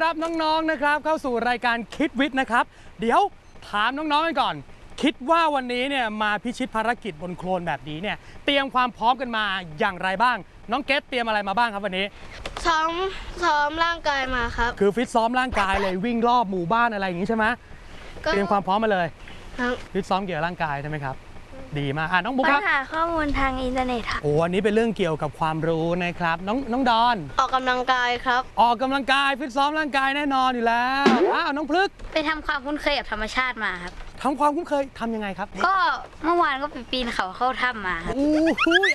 รับน้องๆนะครับเข้าสู่รายการคิดวิทย์นะครับเดี๋ยวถามน้องๆกันก่อนคิดว่าวันนี้เนี่ยมาพิชิตภารกิจบนโคลนแบบนี้เนี่ยเตรียมความพร้อมกันมาอย่างไรบ้างน้องเกตเตรียมอะไรมาบ้างครับวันนี้ซ้อมร่างกายมาครับคือฟิตซ้อมร่างกายเลยวิ่งรอบหมู่บ้านอะไรอย่างนี้ใช่ไหมเตรียมความพร้อมมาเลยฟิตซ้อมเกี่ยวกับร่างกายใช่ไหมครับดีมากน้องบุ๊คครับหาข้อมูลทางอินเทอร์เน็ตค่ะโอ้อันนี้เป็นเรื่องเกี่ยวกับความรู้นะครับน้องดอนออกกำลังกายครับออกกำลังกายฟิตซ้อมร่างกายแน่นอนอยู่แล้วน้องพลึกไปทำความคุ้นเคยกับธรรมชาติมาครับทำความคุ้นเคยทำยังไงครับก็เมื่อวานก็ไปปีนเขาเข้าถ้ำมาครับอู้หู